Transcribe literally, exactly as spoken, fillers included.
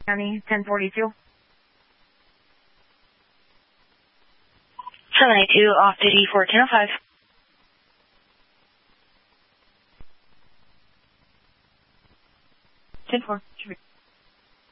County, ten forty-two. seven eighty-two, off duty for ten oh five. ten four, should be.